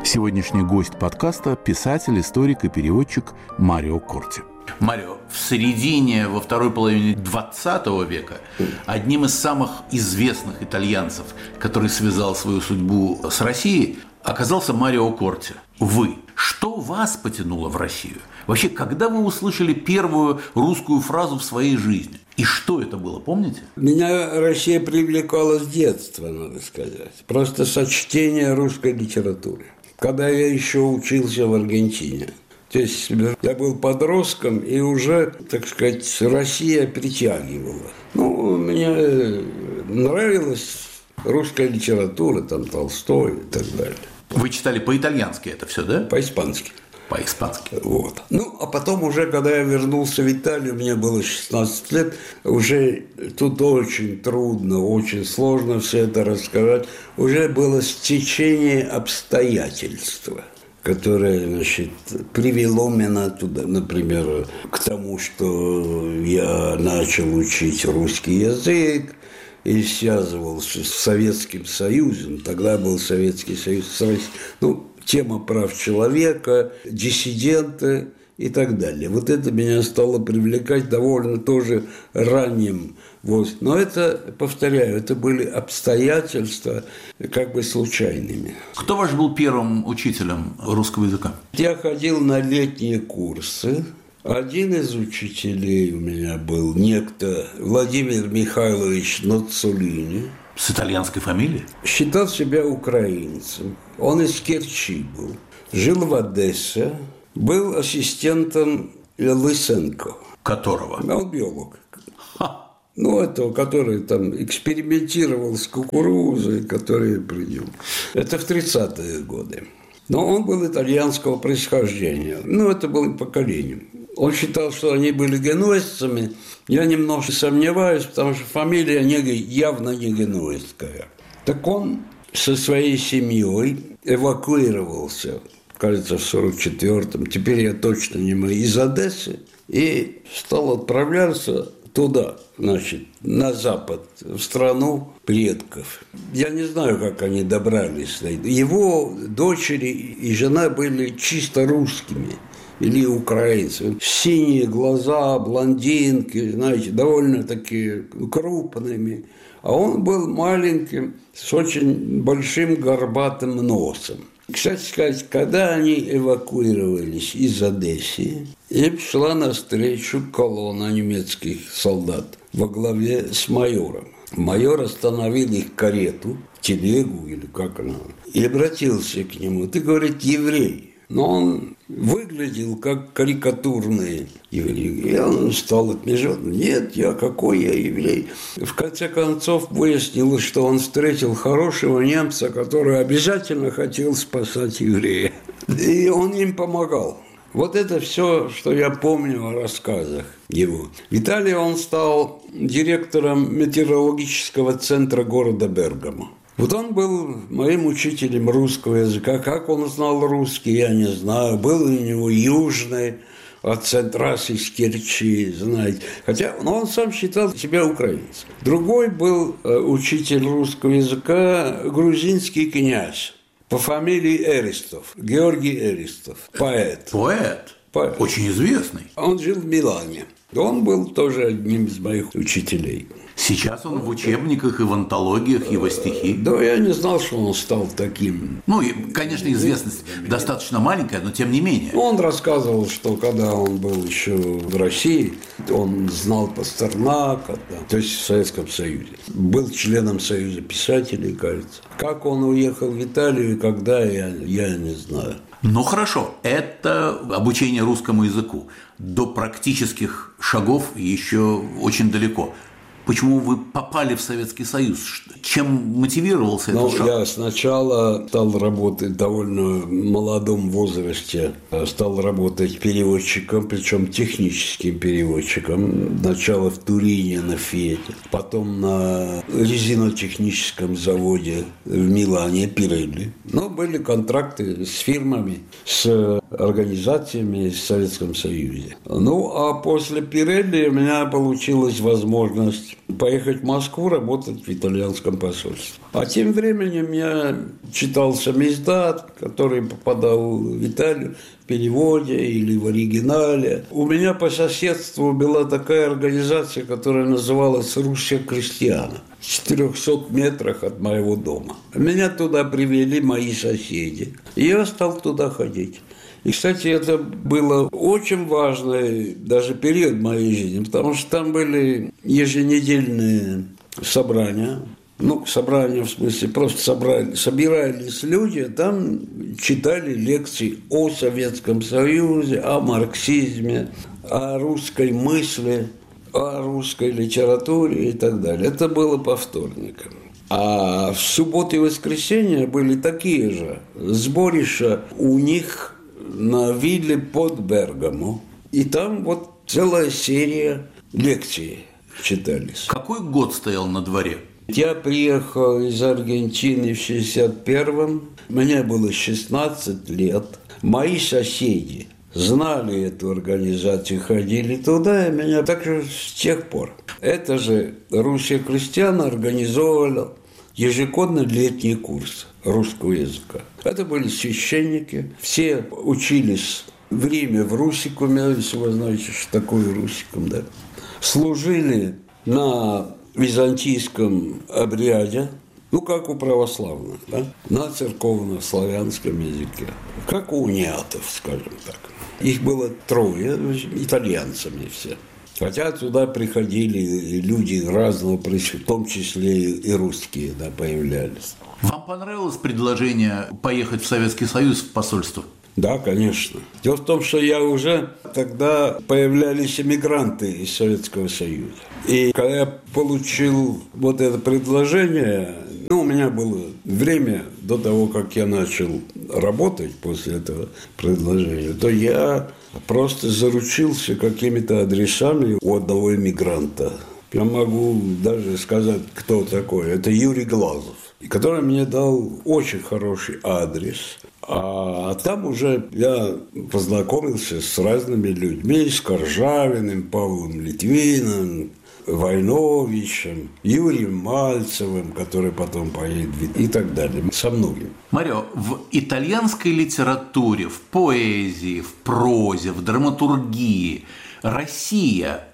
Сегодняшний гость подкаста – писатель, историк и переводчик Марио Корти. Марио, во второй половине 20 века одним из самых известных итальянцев, который связал свою судьбу с Россией, оказался Марио Корти. Вы. Что вас потянуло в Россию? Вообще, когда вы услышали первую русскую фразу в своей жизни? И что это было, помните? Меня Россия привлекала с детства, надо сказать. Просто со чтения русской литературы. Когда я еще учился в Аргентине. То есть я был подростком, и уже, так сказать, Россия притягивала. Мне нравилась русская литература, там Толстой и так далее. Вы читали по-итальянски это все, да? По-испански. По-испански. Вот. А потом уже, когда я вернулся в Италию, мне было 16 лет, уже тут очень трудно, очень сложно все это рассказать. Уже было стечение обстоятельств, которое, привело меня туда, например, к тому, что я начал учить русский язык, и связывался с Советским Союзом. Тогда был Советский Союз с Россией. Тема прав человека, диссиденты и так далее. Вот это меня стало привлекать довольно тоже ранним возрастом. Но это, повторяю, это были обстоятельства случайными. Кто ваш был первым учителем русского языка? Я ходил на летние курсы. Один из учителей у меня был некто Владимир Михайлович Ноццолини. С итальянской фамилией? Считал себя украинцем. Он из Керчи был. Жил в Одессе. Был ассистентом Лысенко. Которого? Он биолог. Этого, который там экспериментировал с кукурузой, который придумал. Это в 30-е годы. Но он был итальянского происхождения. Это было поколением. Он считал, что они были генуэзцами. Я немножко сомневаюсь, потому что фамилия явно не генуэзская. Так он со своей семьей эвакуировался, кажется, в 44-м, теперь я точно не могу, из Одессы, и стал отправляться туда, на запад, в страну предков. Я не знаю, как они добрались. Его дочери и жена были чисто русскими или украинцами. Синие глаза, блондинки, довольно-таки крупными. А он был маленьким, с очень большим горбатым носом. Кстати сказать, когда они эвакуировались из Одессы, им шла навстречу колонна немецких солдат во главе с майором. Майор остановил их карету, телегу или как она, и обратился к нему. Ты, говорит, еврей. Но он выглядел как карикатурный еврей. И он стал отмежать. Нет, какой я еврей? В конце концов выяснилось, что он встретил хорошего немца, который обязательно хотел спасать еврея. И он им помогал. Вот это все, что я помню о рассказах его. В Италии он стал директором метеорологического центра города Бергамо. Вот он был моим учителем русского языка. Как он знал русский, я не знаю. Был у него южный акцент, раз из Керчи, знаете. Хотя он сам считал себя украинцем. Другой был учитель русского языка, грузинский князь по фамилии Эристов, Георгий Эристов, поэт. Поэт? Очень известный. Он жил в Милане. Он был тоже одним из моих учителей. Сейчас он в учебниках и в антологиях, его стихи. Да, я не знал, что он стал таким. И, конечно, известность достаточно маленькая, но тем не менее. Он рассказывал, что когда он был еще в России, он знал Пастернака, то есть в Советском Союзе. Был членом Союза писателей, кажется. Как он уехал в Италию и когда, я не знаю. Хорошо, это обучение русскому языку. До практических шагов еще очень далеко. Почему вы попали в Советский Союз? Чем мотивировался этот шаг? Я сначала стал работать в довольно молодом возрасте. Стал работать переводчиком, причем техническим переводчиком. Сначала в Турине на Фиате, потом на резинотехническом заводе в Милане, Пирелли. Были контракты с фирмами, с организациями в Советском Союзе. А после Пирелли у меня получилась возможность поехать в Москву работать в итальянском посольстве. А тем временем я читал самиздат, который попадал в Италию в переводе или в оригинале. У меня по соседству была такая организация, которая называлась «Русские крестьяне», в 400 метрах от моего дома. Меня туда привели мои соседи, и я стал туда ходить. И, кстати, это было очень важный даже период моей жизни, потому что там были еженедельные собрания. Собрания в смысле, просто собирались люди, там читали лекции о Советском Союзе, о марксизме, о русской мысли, о русской литературе и так далее. Это было по вторникам. А в субботу и воскресенье были такие же сборища у них на вилле под Бергамо. И там вот целая серия лекций читались. Какой год стоял на дворе? Я приехал из Аргентины в 61-м. Мне было 16 лет. Мои соседи знали эту организацию, ходили туда, и меня так же с тех пор. Это же «Русские крестьяне» организовывали ежегодно летний курс русского языка. Это были священники, все учились в Риме в русикуме, если вы знаете, что такое русикум, да. Служили на византийском обряде, как у православных, да, на церковно-славянском языке, как у униатов, скажем так. Их было 3, итальянцами все. Хотя туда приходили люди разного, в том числе и русские, да, появлялись. Вам понравилось предложение поехать в Советский Союз в посольство? Да, конечно. Дело в том, что я уже тогда появлялись эмигранты из Советского Союза. И когда я получил вот это предложение, у меня было время до того, как я начал работать после этого предложения, то я просто заручился какими-то адресами у одного эмигранта. Я могу даже сказать, кто такой. Это Юрий Глазов, который мне дал очень хороший адрес. А там уже я познакомился с разными людьми, с Коржавиным, Павлом Литвиным, Войновичем, Юрием Мальцевым, который потом поедет, и так далее, со многими. Марио, в итальянской литературе, в поэзии, в прозе, в драматургии Россия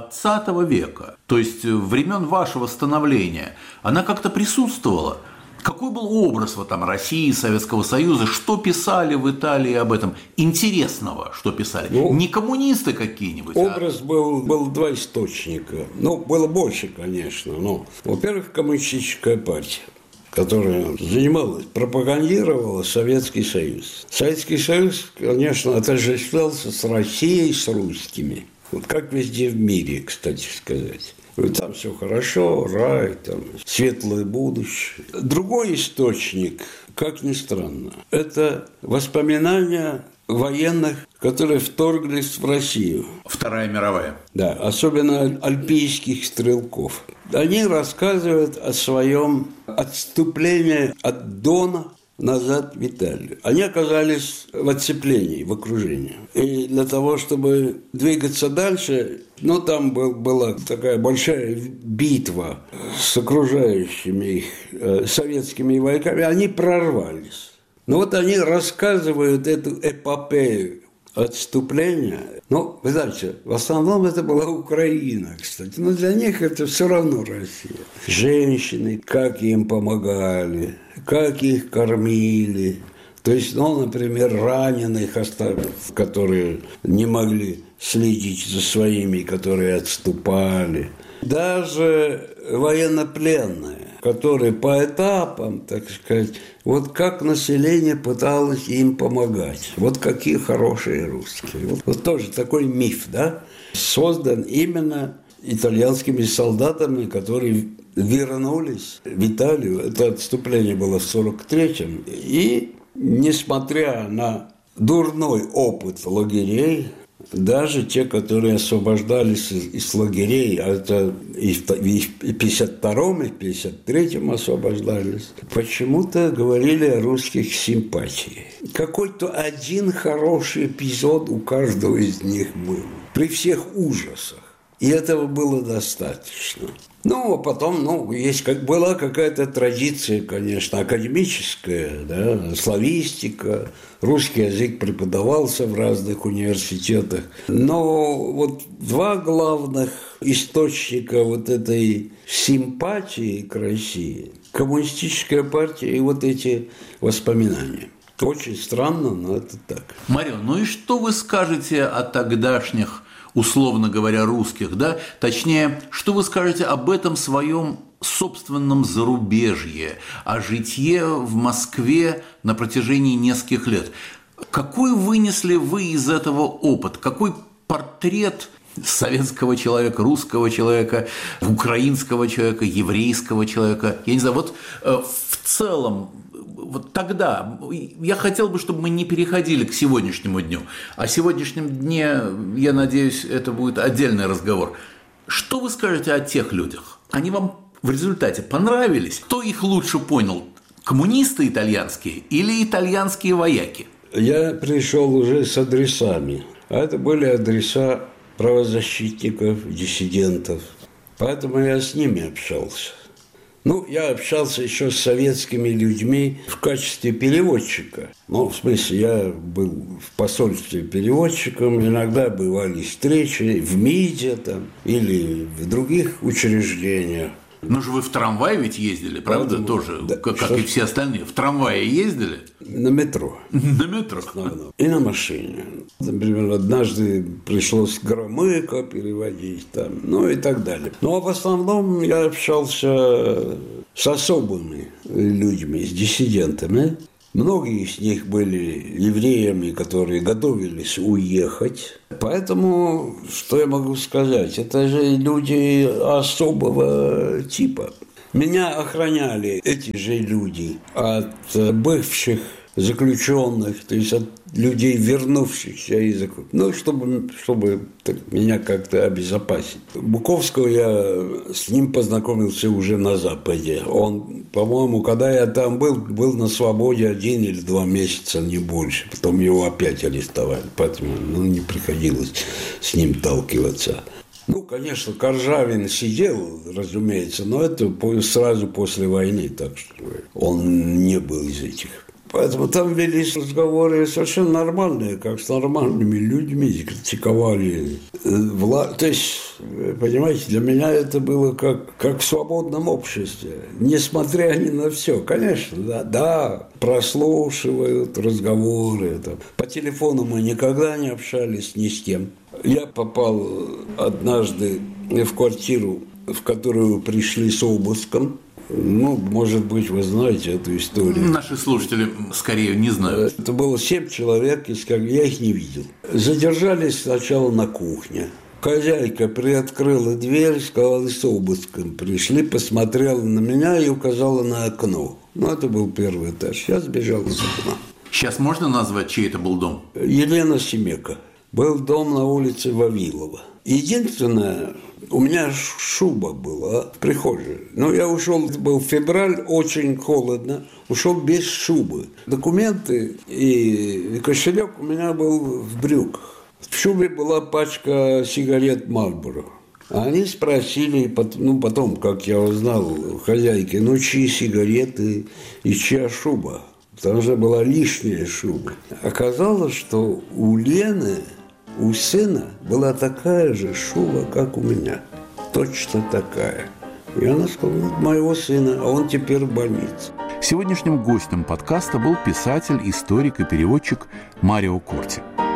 20 века, то есть времен вашего становления, она как-то присутствовала? Какой был образ России, Советского Союза? Что писали в Италии об этом? Интересного, что писали? Не коммунисты какие-нибудь? Образ был 2 источника. Было больше, конечно. Во-первых, коммунистическая партия, которая занималась, пропагандировала Советский Союз. Советский Союз, конечно, отождествлялся с Россией, с русскими. Как везде в мире, кстати сказать. Там все хорошо, рай, там светлое будущее. Другой источник, как ни странно, это воспоминания военных, которые вторглись в Россию. Вторая мировая. Да, особенно альпийских стрелков. Они рассказывают о своем отступлении от Дона назад в Италию. Они оказались в оцеплении, в окружении. И для того, чтобы двигаться дальше, там была такая большая битва с окружающими их советскими войсками, они прорвались. Они рассказывают эту эпопею отступления. Вы знаете, в основном это была Украина, кстати. Но для них это все равно Россия. Женщины, как им помогали, как их кормили. То есть, например, раненых, которые не могли следить за своими, которые отступали. Даже военнопленные, которые по этапам, так сказать, как население пыталось им помогать. Какие хорошие русские. Тоже такой миф, да, создан именно итальянскими солдатами, которые вернулись в Италию. Это отступление было в 1943-м. И, несмотря на дурной опыт лагерей, даже те, которые освобождались из лагерей, а это и в 1952-м, и в 1953-м освобождались, почему-то говорили о русских симпатиях. Какой-то один хороший эпизод у каждого из них был. При всех ужасах. И этого было достаточно. Ну, а потом, была какая-то традиция, конечно, академическая, да, славистика, русский язык преподавался в разных университетах. Но вот два главных источника вот этой симпатии к России – коммунистическая партия и вот эти воспоминания. Очень странно, но это так. Марио, ну и что вы скажете о тогдашних, условно говоря, русских, да? Точнее, что вы скажете об этом своем собственном зарубежье, о житье в Москве на протяжении нескольких лет? Какой вынесли вы из этого опыт? Какой портрет советского человека, русского человека, украинского человека, еврейского человека? Я не знаю, вот в целом, вот тогда я хотел бы, чтобы мы не переходили к сегодняшнему дню. О сегодняшнем дне, я надеюсь, это будет отдельный разговор. Что вы скажете о тех людях? Они вам в результате понравились? Кто их лучше понял? Коммунисты итальянские или итальянские вояки? Я пришел уже с адресами. А это были адреса правозащитников, диссидентов. Поэтому я с ними общался. Я общался еще с советскими людьми в качестве переводчика. В смысле, я был в посольстве переводчиком, иногда бывали встречи в МИДе там, или в других учреждениях. Ну же вы в трамвае ведь ездили, правда, тоже, да, как и все остальные. В трамвае ездили? На метро. На метро. И на машине. Например, однажды пришлось Громыко переводить там, и так далее. А в основном я общался с особыми людьми, с диссидентами. Многие из них были евреями, которые готовились уехать. Поэтому, что я могу сказать? Это же люди особого типа. Меня охраняли эти же люди от бывших заключенных, то есть от людей, вернувшихся из чтобы меня как-то обезопасить. Буковского я с ним познакомился уже на Западе. Он, по-моему, когда я там был на свободе 1 или 2 месяца, не больше. Потом его опять арестовали, поэтому не приходилось с ним сталкиваться. Конечно, Коржавин сидел, разумеется, но это сразу после войны, так что он не был из этих. Поэтому там велись разговоры совершенно нормальные, как с нормальными людьми, критиковали власть. То есть, понимаете, для меня это было как в свободном обществе, несмотря ни на все. Конечно, да, прослушивают разговоры. По телефону мы никогда не общались ни с кем. Я попал однажды в квартиру, в которую пришли с обыском. Может быть, вы знаете эту историю. Наши слушатели, скорее, не знают. Это было 7 человек, я их не видел. Задержались сначала на кухне. Хозяйка приоткрыла дверь, сказала, с обыском пришли, посмотрела на меня и указала на окно. Это был 1-й этаж. Я сбежал из окна. Сейчас можно назвать, чей это был дом? Елена Семека. Был дом на улице Вавилова. Единственное, у меня шуба была в прихожей. Я ушел, это был февраль, очень холодно, ушел без шубы. Документы и кошелек у меня был в брюках. В шубе была пачка сигарет Marlboro. Они спросили, потом, как я узнал, хозяйки, чьи сигареты и чья шуба. Потому что была лишняя шуба. Оказалось, что у Лены, у сына была такая же шуба, как у меня. Точно такая. И она сказала, моего сына, а он теперь в больнице. Сегодняшним гостем подкаста был писатель, историк и переводчик Марио Корти.